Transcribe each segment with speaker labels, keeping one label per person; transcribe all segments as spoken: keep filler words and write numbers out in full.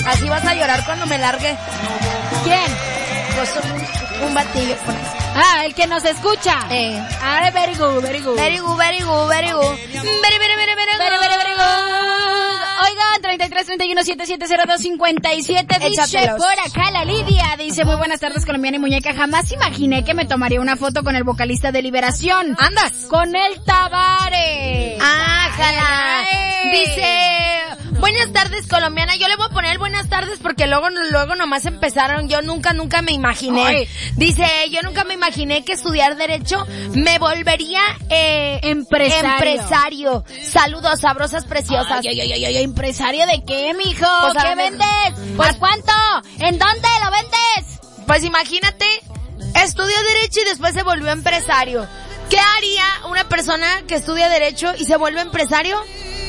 Speaker 1: Así vas a llorar cuando me largue.
Speaker 2: ¿Quién?
Speaker 1: Pues un, un batillo.
Speaker 2: Ah, el que nos escucha.
Speaker 1: Eh.
Speaker 2: Ah, very good, very good.
Speaker 1: Very good, very good, very good. Very, very, very, very, very,
Speaker 2: very, very, very good. Oigan, treinta y tres, treinta y uno, setenta y siete, cero dos, cincuenta y siete. Dice
Speaker 1: Échatelos.
Speaker 2: por acá la Lidia. Dice, muy buenas tardes, colombiana y muñeca. Jamás imaginé que me tomaría una foto con el vocalista de Liberación.
Speaker 1: ¿Andas?
Speaker 2: Con el Tavares.
Speaker 1: Ah, jala.
Speaker 2: Ay, ay.
Speaker 1: Dice, buenas tardes, colombiana. Yo le voy a poner buenas tardes porque luego, luego nomás empezaron. Yo nunca, nunca me imaginé.
Speaker 2: Ay.
Speaker 1: Dice, yo nunca me imaginé que estudiar Derecho me volvería eh,
Speaker 2: Empresario.
Speaker 1: empresario. Saludos, sabrosas, preciosas.
Speaker 2: Ay, ay, ay, ay, ¿empresario de qué, mijo?
Speaker 1: Pues,
Speaker 2: ¿Qué
Speaker 1: a ver,
Speaker 2: vendes?
Speaker 1: pues-
Speaker 2: ¿A cuánto? ¿En dónde lo vendes?
Speaker 1: Pues imagínate, estudió Derecho y después se volvió empresario. ¿Qué haría una persona que estudia Derecho y se vuelve empresario?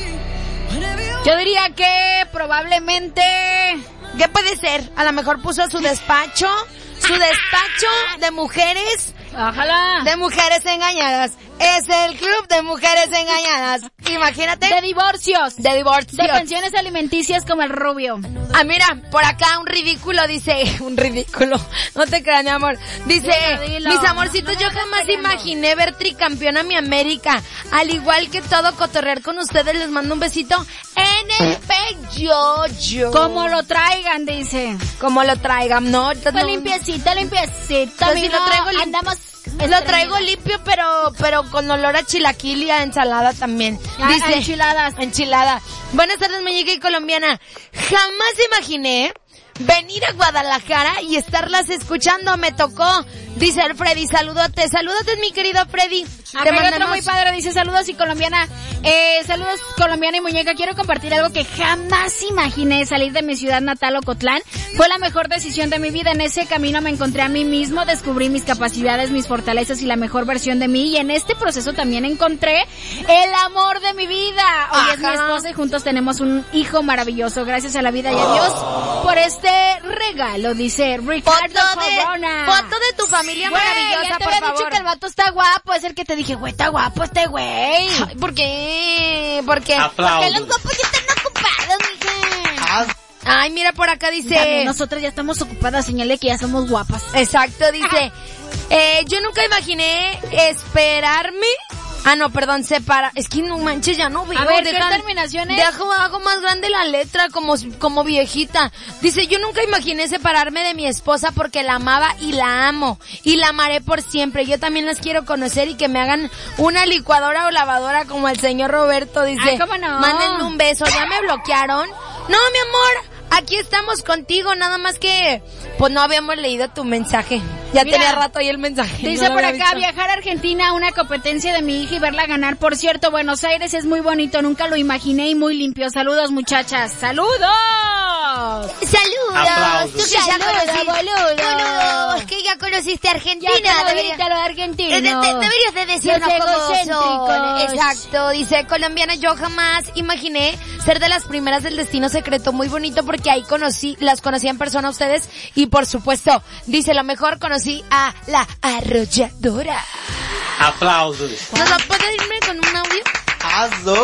Speaker 2: Yo diría que probablemente...
Speaker 1: ¿Qué puede ser? A lo mejor puso su despacho, su despacho de mujeres,
Speaker 2: Ojalá.
Speaker 1: de mujeres engañadas. Es el club de mujeres engañadas. Imagínate.
Speaker 2: De divorcios.
Speaker 1: De divorcios.
Speaker 2: De pensiones alimenticias como el rubio.
Speaker 1: Ah, mira, por acá un ridículo dice, un ridículo, no te creas, mi amor. Dice,
Speaker 2: Dilo, dilo.
Speaker 1: mis amorcitos,
Speaker 2: No me
Speaker 1: yo
Speaker 2: estás
Speaker 1: jamás
Speaker 2: pegando.
Speaker 1: imaginé ver tricampeona a mi América. Al igual que todo, cotorrear con ustedes, les mando un besito en el peyoyo.
Speaker 2: Como lo traigan, dice.
Speaker 1: Como lo traigan, ¿no?
Speaker 2: Pues
Speaker 1: no.
Speaker 2: limpiecito, limpiecito.
Speaker 1: Pues sí,
Speaker 2: mijo.
Speaker 1: lo traigo lim-
Speaker 2: Andamos...
Speaker 1: Lo traigo limpio, pero pero con olor a chilaquil y a ensalada también.
Speaker 2: Ah,
Speaker 1: Dice,
Speaker 2: enchiladas.
Speaker 1: enchilada. Buenas tardes, muñeca y colombiana. Jamás imaginé venir a Guadalajara y estarlas escuchando. Me tocó. Dice el Freddy, salúdate, salúdate, mi querido Freddy.
Speaker 2: Acá hay otro muy padre, dice saludos y colombiana, eh, saludos colombiana y muñeca, quiero compartir algo que jamás imaginé, salir de mi ciudad natal, Ocotlán, fue la mejor decisión de mi vida, en ese camino me encontré a mí mismo, descubrí mis capacidades, mis fortalezas y la mejor versión de mí, y en este proceso también encontré el amor de mi vida, hoy
Speaker 1: Ajá.
Speaker 2: es mi esposa y juntos tenemos un hijo maravilloso, gracias a la vida y a Dios por este regalo, dice Ricardo
Speaker 1: Foto de,
Speaker 2: Corona.
Speaker 1: foto de tu familia
Speaker 2: Güey,
Speaker 1: maravillosa,
Speaker 2: ya te
Speaker 1: por
Speaker 2: había
Speaker 1: favor.
Speaker 2: dicho que el vato está guapo, es el que te dije, güey, está guapo este güey.
Speaker 1: Ay, ¿por qué? ¿Por qué?
Speaker 3: Aplausos.
Speaker 1: Porque los guapos ya están ocupados, mija. Ay, mira, por acá dice...
Speaker 2: También nosotras ya estamos ocupadas, señale que ya somos guapas.
Speaker 1: Exacto, dice, eh, yo nunca imaginé esperarme. Ah, no, perdón, separa. Es que no manches, ya no veo.
Speaker 2: A ver, ¿qué
Speaker 1: Dejan-
Speaker 2: terminación es?
Speaker 1: Dejo, hago más grande la letra, como, como viejita. Dice, yo nunca imaginé separarme de mi esposa porque la amaba y la amo. Y la amaré por siempre. Yo también las quiero conocer y que me hagan una licuadora o lavadora como el señor Roberto. Dice,
Speaker 2: Ay, ¿cómo no?
Speaker 1: mándenme un beso. ¿Ya me bloquearon? No, mi amor. Aquí estamos contigo, nada más que, pues no habíamos leído tu mensaje. Ya
Speaker 2: Mira,
Speaker 1: tenía rato ahí el mensaje.
Speaker 2: Dice
Speaker 1: no lo
Speaker 2: por
Speaker 1: había
Speaker 2: acá,
Speaker 1: visto.
Speaker 2: viajar a Argentina, una competencia de mi hija y verla ganar. Por cierto, Buenos Aires es muy bonito, nunca lo imaginé y muy limpio. Saludos, muchachas. ¡Saludos!
Speaker 1: Saludos.
Speaker 3: Aplausos.
Speaker 1: Tú que ya
Speaker 2: Saludos,
Speaker 1: conociste,
Speaker 2: boludo.
Speaker 1: boludo, es que ya conociste Argentina.
Speaker 2: Ya te lo
Speaker 1: debería-
Speaker 2: grita lo de argentino.
Speaker 1: Eh, de- de- deberías de decirnos
Speaker 2: Los
Speaker 1: cómo son.
Speaker 2: egocéntricos.
Speaker 1: Exacto, dice colombiana, yo jamás imaginé ser de las primeras del Destino Secreto, muy bonito porque ahí conocí, las conocí en persona a ustedes y por supuesto, dice lo mejor conocí a la arrolladora.
Speaker 3: Aplausos.
Speaker 1: ¿Nos va a poder irme con un audio?
Speaker 3: Arrasou.